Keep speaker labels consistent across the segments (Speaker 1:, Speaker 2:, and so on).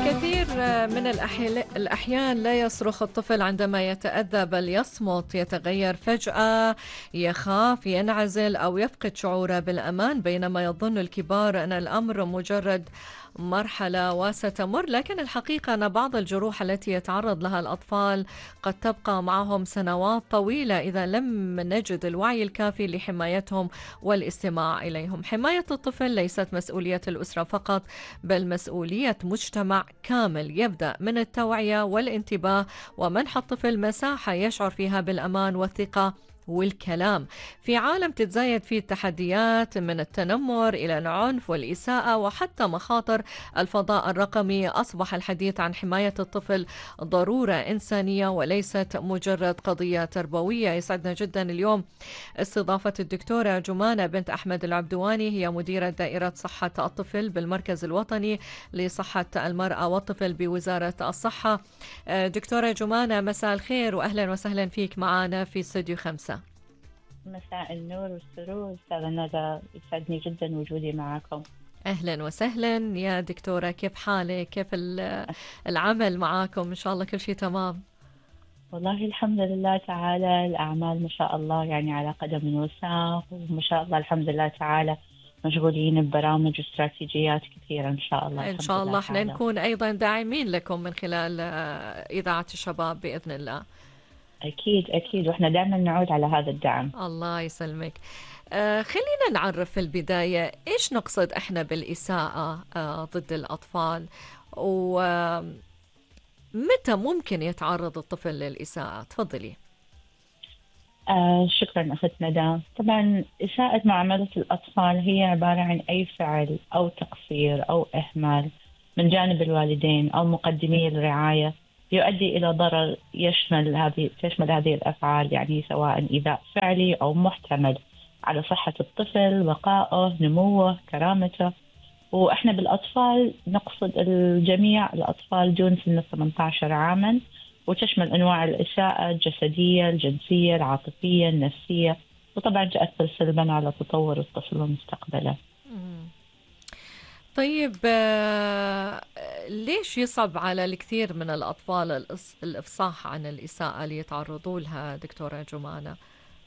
Speaker 1: كثير من الأحيان لا يصرخ الطفل عندما يتأذى، بل يصمت، يتغير فجأة، يخاف، ينعزل أو يفقد شعوره بالأمان، بينما يظن الكبار أن الأمر مجرد مرحلة وستمر. لكن الحقيقة أن بعض الجروح التي يتعرض لها الأطفال قد تبقى معهم سنوات طويلة إذا لم نجد الوعي الكافي لحمايتهم والاستماع إليهم. حماية الطفل ليست مسؤولية الأسرة فقط، بل مسؤولية مجتمع كامل، يبدأ من التوعية والانتباه ومنح الطفل مساحة يشعر فيها بالأمان والثقة والكلام. في عالم تتزايد فيه التحديات، من التنمر إلى العنف والإساءة وحتى مخاطر الفضاء الرقمي، أصبح الحديث عن حماية الطفل ضرورة إنسانية وليست مجرد قضية تربوية. يسعدنا جدا اليوم استضافة الدكتورة جمانة بنت أحمد العبدواني، هي مديرة دائرة صحة الطفل بالمركز الوطني لصحة المرأة والطفل بوزارة الصحة. دكتورة جمانة، مساء الخير وأهلا وسهلا فيك معنا في استوديو 5.
Speaker 2: مساء النور والسرور أستاذة ندى، يسعدني جدا وجودي معكم.
Speaker 1: أهلا وسهلا يا دكتورة، كيف حالك؟ كيف العمل معاكم؟ إن شاء الله كل شيء تمام.
Speaker 2: والله الحمد لله تعالى، الأعمال ما شاء الله يعني على قدم وساق، وما شاء الله الحمد لله تعالى مشغولين ببرامج واستراتيجيات كثيرة إن شاء الله.
Speaker 1: إن شاء الله احنا نكون أيضا داعمين لكم من خلال إذاعة الشباب بإذن الله.
Speaker 2: أكيد أكيد، وإحنا دائما نعود على هذا الدعم.
Speaker 1: الله يسلمك. خلينا نعرف في البداية إيش نقصد إحنا بالإساءة ضد الأطفال، ومتى ممكن يتعرض الطفل للإساءة؟ تفضلي.
Speaker 2: شكرا أخت ندى. طبعا إساءة معاملة الأطفال هي عبارة عن أي فعل أو تقصير أو إهمال من جانب الوالدين أو مقدمي الرعاية يؤدي إلى ضرر تشمل هذه الأفعال، يعني سواء إيذاء فعلي أو محتمل على صحة الطفل، بقائه، نموه، كرامته. وإحنا بالأطفال نقصد الجميع، الأطفال دون سن 18 عاما، وتشمل أنواع الإساءة الجسدية، الجنسية، العاطفية، النفسية، وطبعا تأثر سلبا على تطور الطفل ومستقبله.
Speaker 1: طيب، ليش يصعب على الكثير من الأطفال الإفصاح عن الإساءة اللي يتعرضوا لها دكتورة جمانة؟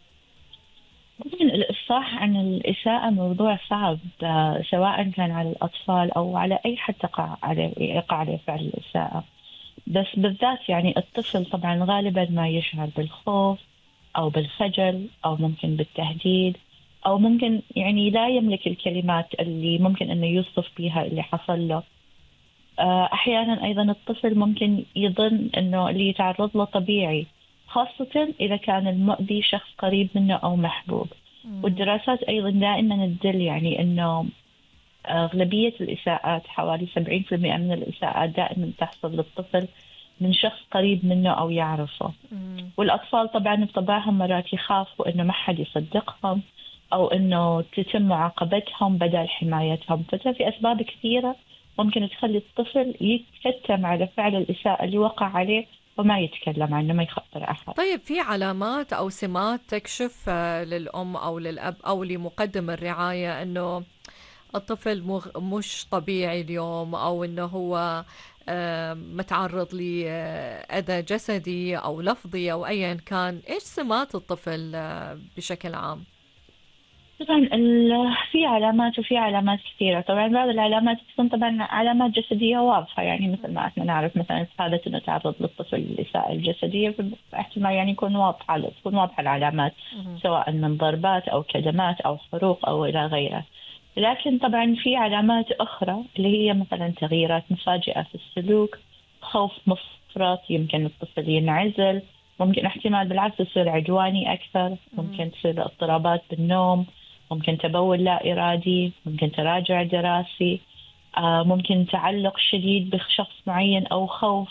Speaker 2: طبعا الإفصاح عن الإساءة موضوع صعب، سواء كان على الأطفال أو على أي حد يقع عليه فعل الإساءة. بس بالذات يعني الطفل طبعا غالبا ما يشعر بالخوف أو بالخجل أو ممكن بالتهديد، أو ممكن يعني لا يملك الكلمات اللي ممكن أنه يوصف بها اللي حصل له. أحيانا أيضا الطفل ممكن يظن أنه اللي يتعرض له طبيعي، خاصة إذا كان المؤذي شخص قريب منه أو محبوب. والدراسات أيضا دائما تدل يعني أنه أغلبية الإساءات، حوالي 70% من الإساءات دائما تحصل للطفل من شخص قريب منه أو يعرفه. والأطفال طبعا بطبعهم مرات يخافوا أنه ما حد يصدقهم أو أنه تتم معاقبتهم بدل حمايتهم. ففي أسباب كثيرة ممكن تخلي الطفل يتكتم على فعل الإساءة اللي وقع عليه وما يتكلم عنه، ما يخبر أحد.
Speaker 1: طيب، في علامات أو سمات تكشف للأم أو للأب أو لمقدم الرعاية أنه الطفل مش طبيعي اليوم، أو أنه هو متعرض لأذى جسدي أو لفظي أو أيا كان؟ إيش سمات الطفل بشكل عام؟
Speaker 2: طبعا في علامات وفي علامات كثيرة. طبعا بعض العلامات تكون طبعا علامات جسدية واضحة، يعني مثل ما احنا نعرف مثلا في حالة انه تعرض للطفل للإساءة الجسدية، فاحتمال يعني تكون واضحة العلامات، سواء من ضربات أو كدمات أو حروق أو إلى غيره. لكن طبعا في علامات أخرى اللي هي مثلا تغييرات مفاجئة في السلوك، خوف مفرط، يمكن الطفل ينعزل، ممكن احتمال بالعكس يصير عدواني أكثر، ممكن تصير اضطرابات بالنوم، ممكن تبول لا إرادي، ممكن تراجع دراسي، ممكن تعلق شديد بشخص معين أو خوف.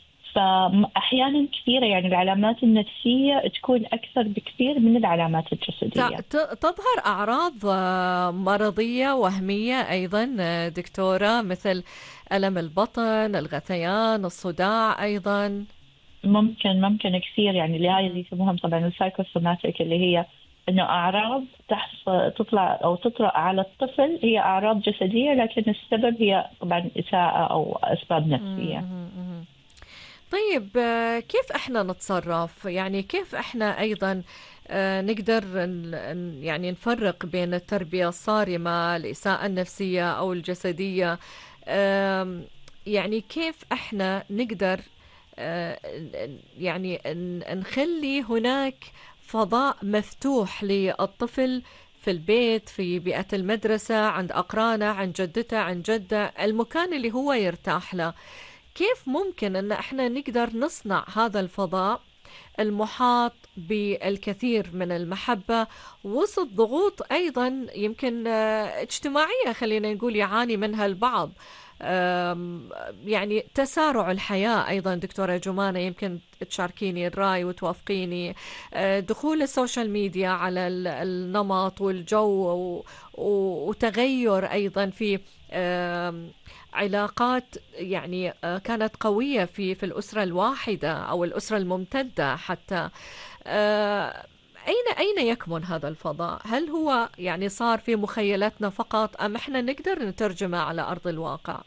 Speaker 2: فأحيانا كثيرة يعني العلامات النفسية تكون أكثر بكثير من العلامات الجسدية.
Speaker 1: تظهر أعراض مرضية وهمية أيضا دكتورة، مثل ألم البطن، الغثيان، الصداع أيضا؟
Speaker 2: ممكن كثير، يعني اللي هاي اللي يسموهم طبعا السايكوسوماتيك، اللي هي إنه أعراض تطلع أو تطرأ على الطفل هي أعراض جسدية، لكن السبب هي طبعا إساءة أو أسباب نفسية.
Speaker 1: طيب، كيف احنا نتصرف؟ يعني كيف احنا ايضا نقدر يعني نفرق بين التربية الصارمة، الإساءة النفسية او الجسدية؟ يعني كيف احنا نقدر آه، يعني نخلي هناك فضاء مفتوح للطفل في البيت، في بيئة المدرسة، عند أقرانه، عند جدته، عند جده، المكان اللي هو يرتاح له. كيف ممكن أن احنا نقدر نصنع هذا الفضاء المحاط بالكثير من المحبة وسط ضغوط أيضا يمكن اجتماعية، خلينا نقول يعاني منها البعض؟ يعني تسارع الحياة أيضا دكتورة جمانة، يمكن تشاركيني الرأي وتوافقيني. دخول السوشيال ميديا على النمط والجو وتغير أيضا في علاقات يعني كانت قوية في الأسرة الواحدة أو الأسرة الممتدة حتى. أين يكمن هذا الفضاء؟ هل هو يعني صار في مخيلتنا فقط، أم إحنا نقدر نترجمه على أرض الواقع؟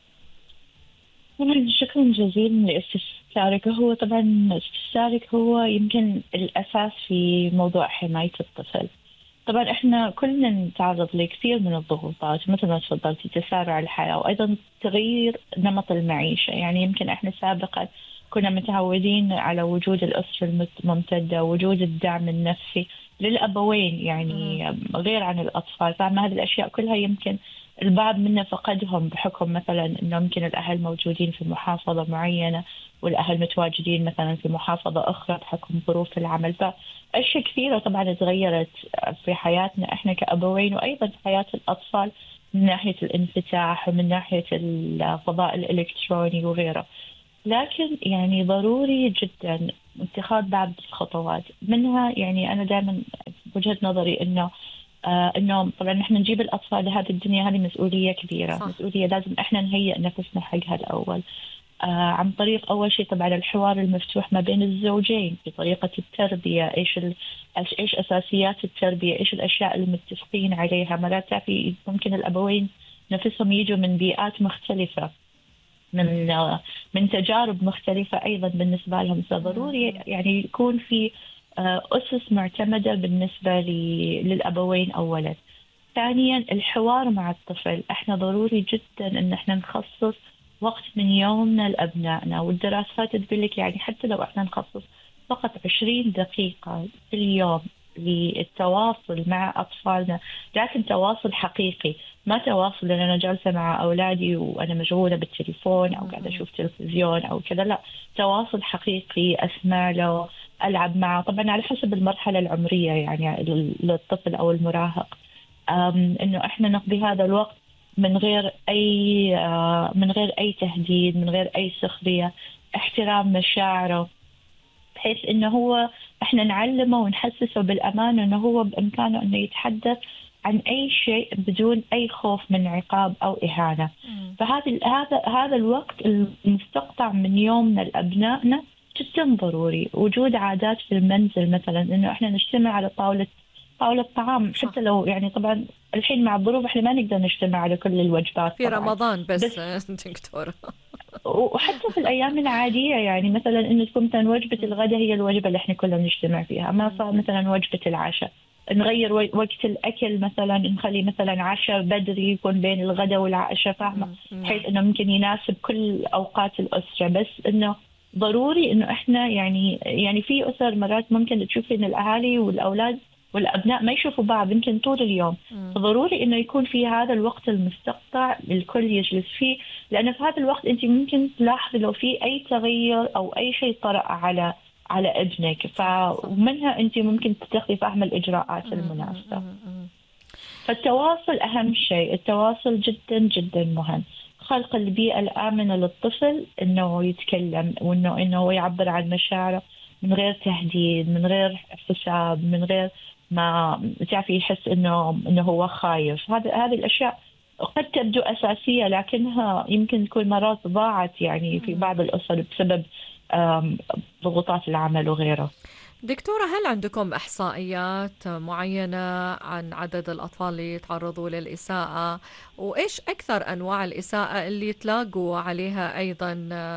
Speaker 2: طبعا شكرا جزيلا لاستفسارك. هو طبعا استفسارك هو يمكن الأساس في موضوع حماية الطفل. طبعا احنا كلنا نتعرض لكثير من الضغوطات مثل ما تفضلتي، تسارع الحياة وأيضا تغيير نمط المعيشة. يعني يمكن احنا سابقا كنا متعودين على وجود الأسرة الممتدة، وجود الدعم النفسي للأبوين يعني غير عن الأطفال. فما هذه الأشياء كلها يمكن البعض منا فقدهم بحكم مثلا أنه يمكن الأهل موجودين في محافظة معينة والأهل متواجدين مثلا في محافظة أخرى بحكم ظروف العمل. فأشياء كثيرة طبعا تغيرت في حياتنا إحنا كأبوين، وأيضا في حياة الأطفال من ناحية الانفتاح ومن ناحية الفضاء الإلكتروني وغيره. لكن يعني ضروري جدا اتخاذ بعض الخطوات منها. يعني أنا دائما وجهة نظري إنه طبعا نحن نجيب الأطفال لهذه الدنيا، هذه مسؤولية كبيرة.
Speaker 1: صح.
Speaker 2: مسؤولية لازم إحنا نهيئ نفسنا حقها الأول، عن طريق أول شيء طبعا الحوار المفتوح ما بين الزوجين في طريقة التربية. إيش أساسيات التربية، إيش الأشياء اللي متفقين عليها. مرات في ممكن الأبوين نفسهم يجوا من بيئات مختلفة، من تجارب مختلفة أيضا بالنسبة لهم. فضروري يعني يكون في أسس معتمدة بالنسبة للأبوين أولا. ثانيا الحوار مع الطفل. احنا ضروري جدا ان احنا نخصص وقت من يومنا لأبنائنا، والدراسات تقول لك يعني حتى لو احنا نخصص فقط 20 دقيقة في اليوم للتواصل مع أطفالنا، لكن تواصل حقيقي، ما تواصل أن أنا جالسة مع أولادي وأنا مشغولة بالتليفون أو قاعدة أشوف تلفزيون أو كذا. لا، تواصل حقيقي، أسمع له، ألعب معه، طبعا على حسب المرحلة العمرية يعني للطفل أو المراهق. إنه إحنا نقضي هذا الوقت من غير أي تهديد، من غير أي سخرية، احترام مشاعره، بحيث إنه هو إحنا نعلمه ونحسسه بالأمان، إنه هو بإمكانه إنه يتحدث عن أي شيء بدون أي خوف من عقاب أو إهانة. هذا الوقت المستقطع من يومنا لأبنائنا جدا ضروري. وجود عادات في المنزل مثلا إنه إحنا نجتمع على طاولة طعام.
Speaker 1: صح.
Speaker 2: حتى لو يعني طبعا الحين مع الظروف احنا ما نقدر نجتمع على كل الوجبات
Speaker 1: في
Speaker 2: طبعا،
Speaker 1: رمضان بس
Speaker 2: بس
Speaker 1: دكتورة.
Speaker 2: وحتى في الايام العاديه يعني مثلا انه تكون مثلا وجبه الغداء هي الوجبه اللي احنا كلنا نجتمع فيها، ما صار مثلا وجبه العشاء. نغير وقت الاكل مثلا، نخلي مثلا عشاء بدري يكون بين الغداء والعشاء، فاهمه؟ بحيث انه ممكن يناسب كل اوقات الاسره. بس انه ضروري انه احنا يعني في اسر مرات ممكن تشوفي ان الاهالي والاولاد والابناء ما يشوفوا بعض يمكن طول اليوم. فضروري انه يكون في هذا الوقت المستقطع الكل يجلس فيه، لان في هذا الوقت انت ممكن تلاحظي لو في اي تغير او اي شيء طرأ على ابنك، فمنها انت ممكن تتخذي فهم الاجراءات المناسبه. فالتواصل اهم شيء، التواصل جدا جدا مهم. خلق البيئه الامنه للطفل انه يتكلم وانه يعبر عن مشاعره من غير تهديد، من غير حساب، من غير ما تعرفي يحس انه هو خايف. هذه الاشياء قد تبدو اساسيه لكنها يمكن تكون مرات ضاعت يعني في بعض الاسر بسبب ضغوطات العمل وغيره.
Speaker 1: دكتورة، هل عندكم إحصائيات معينة عن عدد الأطفال اللي يتعرضوا للإساءة، وإيش أكثر أنواع الإساءة اللي تلاقوا عليها أيضا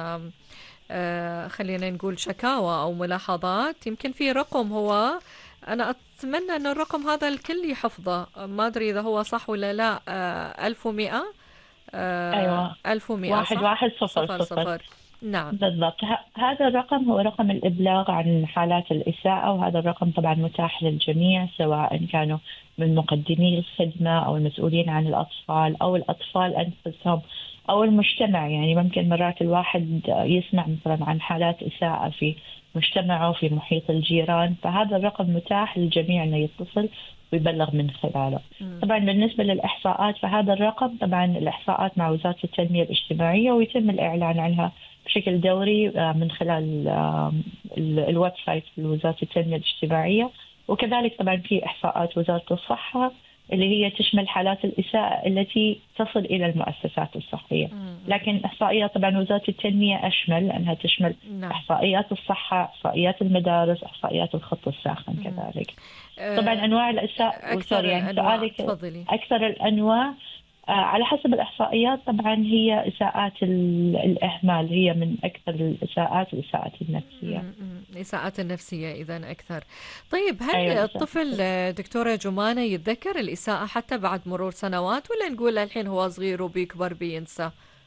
Speaker 1: خلينا نقول شكاوى أو ملاحظات؟ يمكن في رقم، هو أنا أتمنى أن الرقم هذا الكل يحفظه، ما أدري إذا هو صح ولا لا. 1100.
Speaker 2: أيوة،
Speaker 1: 1100
Speaker 2: واحد
Speaker 1: صح؟
Speaker 2: واحد صفر
Speaker 1: صفر
Speaker 2: صفر
Speaker 1: صفر. نعم.
Speaker 2: بالضبط. هذا الرقم هو رقم الإبلاغ عن حالات الإساءة، وهذا الرقم طبعا متاح للجميع، سواء كانوا من مقدمي الخدمة أو المسؤولين عن الأطفال أو الأطفال أنفسهم أو المجتمع. يعني ممكن مرات الواحد يسمع مثلا عن حالات إساءة في مجتمعه، في محيط الجيران، فهذا الرقم متاح للجميع أنه يتصل ويبلغ من خلاله.
Speaker 1: مم.
Speaker 2: طبعا بالنسبة للإحصاءات، فهذا الرقم طبعا الإحصاءات مع وزارة التنمية الاجتماعية، ويتم الإعلان عنها بشكل دوري من خلال الويب سايت لوزارة التنمية الاجتماعية. وكذلك طبعا في إحصاءات وزارة الصحة اللي هي تشمل حالات الإساءة التي تصل إلى المؤسسات الصحية.
Speaker 1: مم.
Speaker 2: لكن إحصائيات طبعا وزارة التنمية أشمل، لأنها تشمل
Speaker 1: نعم.
Speaker 2: إحصائيات الصحة، إحصائيات المدارس، إحصائيات الخط الساخن
Speaker 1: مم.
Speaker 2: كذلك. طبعا
Speaker 1: آه،
Speaker 2: أنواع الإساءة،
Speaker 1: أكثر
Speaker 2: وسوري يعني
Speaker 1: الأنواع،
Speaker 2: سؤالك،
Speaker 1: تفضلي.
Speaker 2: أكثر الأنواع على حسب الإحصائيات طبعا هي إساءات الإهمال، هي من أكثر الإساءات، الإساءات النفسية.
Speaker 1: الإساءات النفسية إذا أكثر. طيب، هل
Speaker 2: أيوة الإساءات
Speaker 1: الطفل
Speaker 2: النفسية.
Speaker 1: دكتورة جمانة يتذكر الإساءة حتى بعد مرور سنوات، ولا نقول الحين هو صغير وبيكبر بينسى؟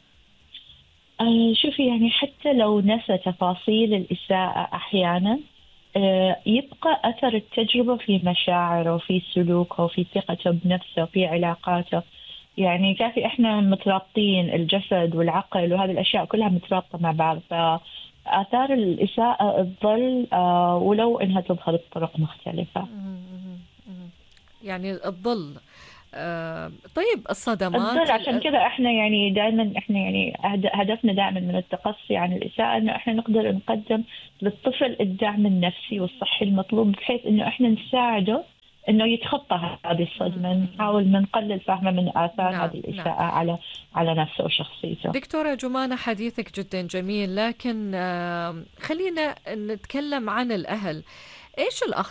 Speaker 2: شوفي، يعني حتى لو نسى تفاصيل الإساءة أحيانا يبقى أثر التجربة في مشاعره، في سلوكه، في ثقته بنفسه، في علاقاته. يعني كافي إحنا مترابطين، الجسد والعقل وهذه الأشياء كلها مترابطة مع بعض، فآثار الإساءة تظل ولو إنها تظهر بطرق مختلفة.
Speaker 1: يعني الظل. طيب، الصدمات
Speaker 2: الظل، عشان كذا إحنا يعني دائما، إحنا يعني هدفنا دائما من التقصي عن الإساءة إنه إحنا نقدر نقدم للطفل الدعم النفسي والصحي المطلوب، بحيث إنه إحنا نساعده إنه يتخطى هذه الصدمة، نحاول من نقلل فهمه من آثار
Speaker 1: نعم،
Speaker 2: هذه
Speaker 1: نعم.
Speaker 2: الإساءة على نفسه وشخصيته.
Speaker 1: دكتورة جمانة، حديثك جدا جميل، لكن خلينا نتكلم عن الأهل. إيش الأخطاء